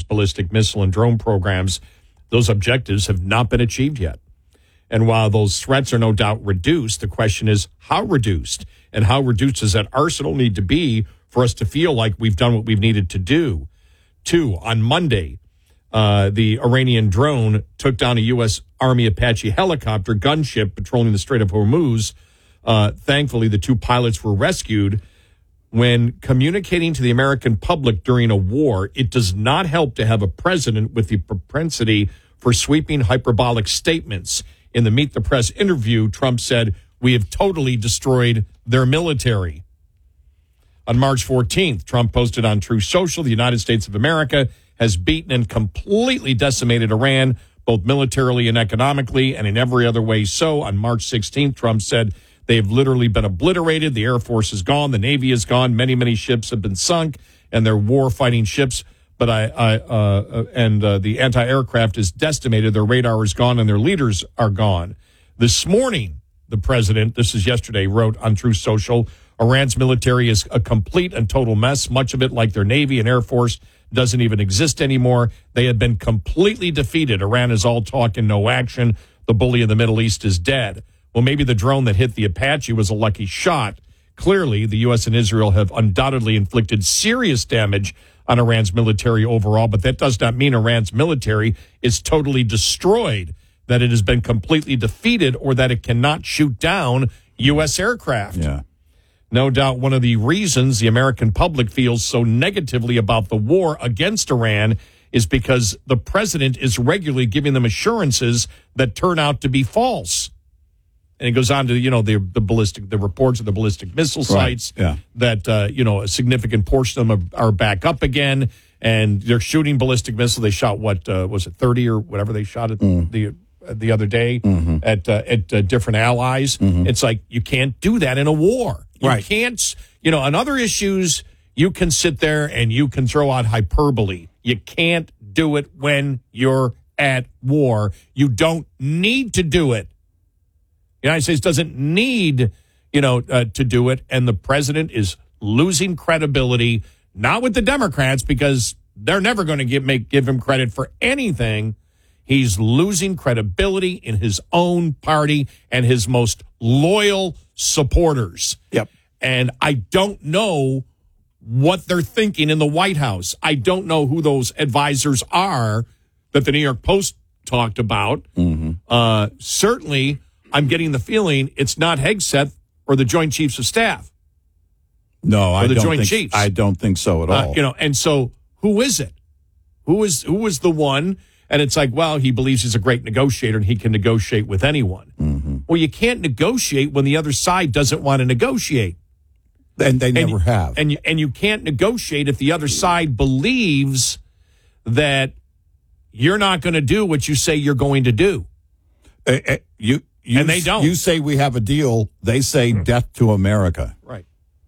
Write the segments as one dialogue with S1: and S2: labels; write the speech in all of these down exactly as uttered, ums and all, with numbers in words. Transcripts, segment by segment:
S1: ballistic missile and drone programs, those objectives have not been achieved yet. And while those threats are no doubt reduced, the question is how reduced? And how reduced does that arsenal need to be for us to feel like we've done what we've needed to do? Two, on Monday, uh, the Iranian drone took down a U S. Army Apache helicopter gunship patrolling the Strait of Hormuz. Uh, thankfully, the two pilots were rescued. When communicating to the American public during a war, it does not help to have a president with the propensity for sweeping hyperbolic statements. In the Meet the Press interview, Trump said, "We have totally destroyed their military." On March fourteenth, Trump posted on Truth Social, the United States of America has beaten and completely decimated Iran, both militarily and economically, and in every other way so. On March sixteenth, Trump said, "They've literally been obliterated. The Air Force is gone. The Navy is gone. Many, many ships have been sunk, and they're war-fighting ships. But I, I uh, and uh, the anti-aircraft is decimated. Their radar is gone, and their leaders are gone." This morning, the president, this is yesterday, wrote on Truth Social, "Iran's military is a complete and total mess. Much of it, like their Navy and Air Force, doesn't even exist anymore. They have been completely defeated. Iran is all talk and no action. The bully of the Middle East is dead." Well, maybe the drone that hit the Apache was a lucky shot. Clearly, the U S and Israel have undoubtedly inflicted serious damage on Iran's military overall, but that does not mean Iran's military is totally destroyed, that it has been completely defeated, or that it cannot shoot down U S aircraft.
S2: Yeah.
S1: No doubt one of the reasons the American public feels so negatively about the war against Iran is because the president is regularly giving them assurances that turn out to be false. And it goes on to, you know, the the ballistic, the reports of the ballistic missile sites,
S2: right. yeah.
S1: that, uh, you know, a significant portion of them are, are back up again, and they're shooting ballistic missiles. They shot, what, uh, was it thirty or whatever they shot at mm. the the other day mm-hmm. at uh, at uh, different allies. Mm-hmm. It's like, you can't do that in a war. You
S2: right.
S1: can't, you know, on other issues, you can sit there and you can throw out hyperbole. You can't do it when you're at war. You don't need to do it. The United States doesn't need, you know, uh, to do it. And the president is losing credibility, not with the Democrats, because they're never going to give, make, give him credit for anything. He's losing credibility in his own party and his most loyal supporters.
S2: Yep.
S1: And I don't know what they're thinking in the White House. I don't know who those advisors are that the New York Post talked about. Mm-hmm. Uh, certainly, I'm getting the feeling it's not Hegseth or the Joint Chiefs of Staff.
S2: No, I
S1: the
S2: don't
S1: Joint
S2: think,
S1: Chiefs.
S2: I don't think so at all.
S1: Uh, you know, and so who is it? Who is who is the one? And it's like, well, he believes he's a great negotiator and he can negotiate with anyone. Mm-hmm. Well, you can't negotiate when the other side doesn't want to negotiate.
S2: And they never
S1: and,
S2: have.
S1: And you, and you can't negotiate if the other side believes that you're not going to do what you say you're going to do.
S2: Uh, uh, you, you,
S1: and they don't.
S2: You say we have a deal. They say mm-hmm. death to America.
S1: Right.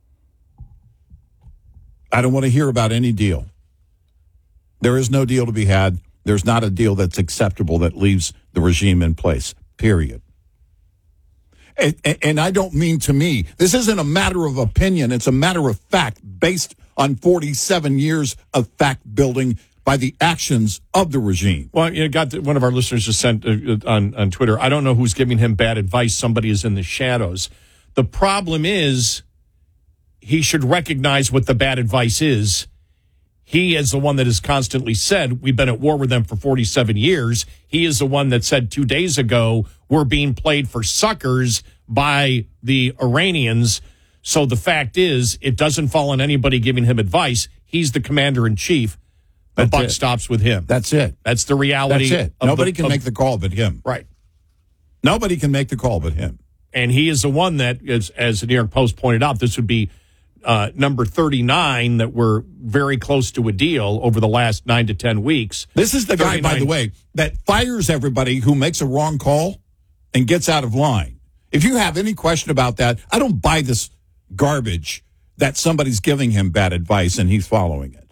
S2: I don't want to hear about any deal. There is no deal to be had. There's not a deal that's acceptable that leaves the regime in place, period. And, and I don't mean to me, this isn't a matter of opinion. It's a matter of fact based on forty-seven years of fact building by the actions of the regime.
S1: Well, you know, got the, one of our listeners just sent uh, on, on Twitter, I don't know who's giving him bad advice. Somebody is in the shadows. The problem is he should recognize what the bad advice is. He is the one that has constantly said, we've been at war with them for forty-seven years. He is the one that said two days ago, we're being played for suckers by the Iranians. So the fact is, it doesn't fall on anybody giving him advice. He's the commander in chief. The
S2: That's
S1: buck
S2: it.
S1: stops with him.
S2: That's it.
S1: That's the reality.
S2: That's it. Nobody
S1: the,
S2: can
S1: of,
S2: make the call but him.
S1: Right.
S2: Nobody can make the call but him.
S1: And he is the one that, as, as the New York Post pointed out, this would be Uh, number thirty-nine that we're very close to a deal over the last nine to ten weeks.
S2: This is the guy, by the way, that fires everybody who makes a wrong call and gets out of line. If you have any question about that, I don't buy this garbage that somebody's giving him bad advice and he's following it.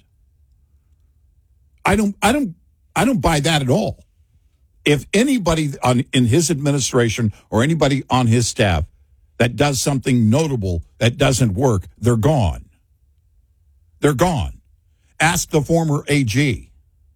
S2: I don't, I don't, I don't buy that at all. If anybody on in his administration or anybody on his staff that does something notable that doesn't work, they're gone. They're gone. Ask the former A G.